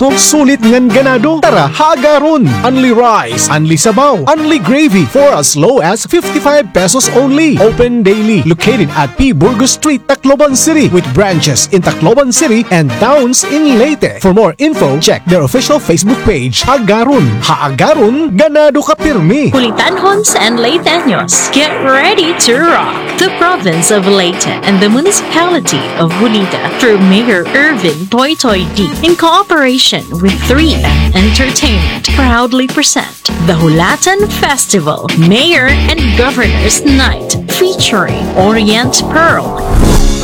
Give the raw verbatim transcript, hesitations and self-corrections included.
produkto sulit ngan ganado. Tara, hagaron! Only rice, only sabaw, only gravy for as low as fifty-five pesos only. Open daily. Located at P. Burgos Street, Tacloban City with branches in Tacloban City and towns in Leyte. For more info, check their official Facebook page. Hagaron. Hagaron, ganado ka pirmi. Kulitanhons and Leyteños, get ready to rock! The province of Leyte and the municipality of Bulita through Mayor Irvin Toy Toy D in cooperation with three M Entertainment proudly present the Hulatan Festival Mayor and Governor's Night featuring Orient Pearl